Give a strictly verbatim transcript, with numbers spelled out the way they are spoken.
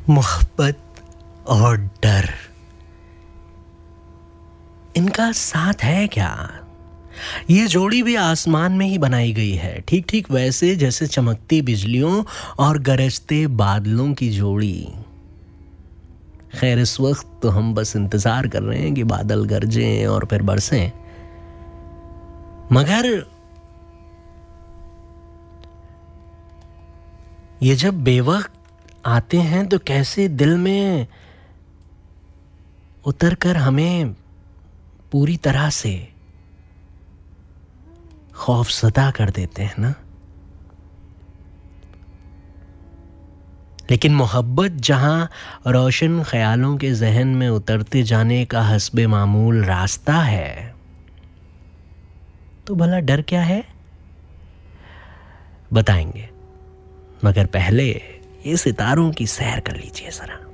मोहब्बत और डर, इनका साथ है क्या? ये जोड़ी भी आसमान में ही बनाई गई है, ठीक ठीक वैसे जैसे चमकती बिजलियों और गरजते बादलों की जोड़ी। खैर, इस वक्त तो हम बस इंतजार कर रहे हैं कि बादल गरजें और फिर बरसें, मगर ये जब बेवक्त आते हैं तो कैसे दिल में उतर कर हमें पूरी तरह से खौफज़दा कर देते हैं ना। लेकिन मोहब्बत जहां रोशन ख्यालों के जहन में उतरते जाने का हस्बे मामूल रास्ता है, तो भला डर क्या है, बताएंगे। मगर पहले ये सितारों की सैर कर लीजिए जरा।